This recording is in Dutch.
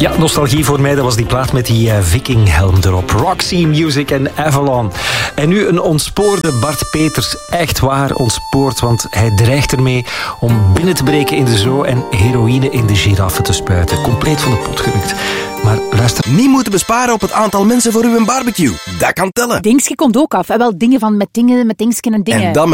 Ja, nostalgie voor mij, dat was die plaat met die vikinghelm erop. Roxy Music en Avalon. En nu een ontspoorde Bart Peters. Echt waar ontspoord, want hij dreigt ermee om binnen te breken in de zoo en heroïne in de giraffe te spuiten. Compleet van de pot gerukt. Maar luister... Niet moeten besparen op het aantal mensen voor uw barbecue. Dat kan tellen. Dingske komt ook af. Wel dingen van met dingen, met dingsken en dingen. En dan